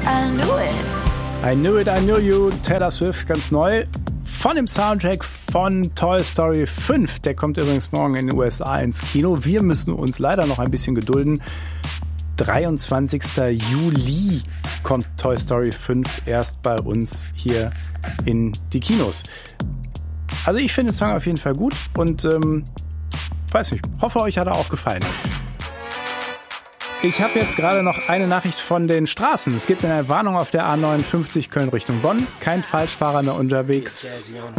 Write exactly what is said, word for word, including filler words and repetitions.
I knew it. I Knew It, I Knew You, Taylor Swift, ganz neu. Von dem Soundtrack von Toy Story fünf. Der kommt übrigens morgen in den U S A ins Kino. Wir müssen uns leider noch ein bisschen gedulden. dreiundzwanzigster Juli kommt Toy Story fünf erst bei uns hier in die Kinos. Also ich finde den Song auf jeden Fall gut und ähm, weiß nicht, hoffe euch hat er auch gefallen. Ich habe jetzt gerade noch eine Nachricht von den Straßen. Es gibt eine Warnung auf der A neunundfünfzig Köln Richtung Bonn. Kein Falschfahrer mehr unterwegs.